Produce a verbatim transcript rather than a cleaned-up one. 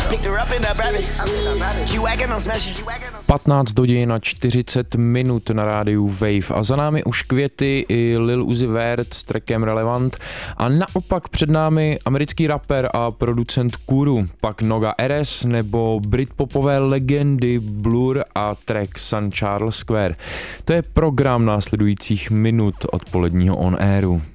patnáct hodin a čtyřicet minut na rádiu Wave a za námi už Květy i Lil Uzi Vert s trackem Relevant a naopak před námi americký rapper a producent Kuru, pak Noga R S nebo britpopové legendy Blur a track Sun Charles Square. To je program následujících minut odpoledního on airu.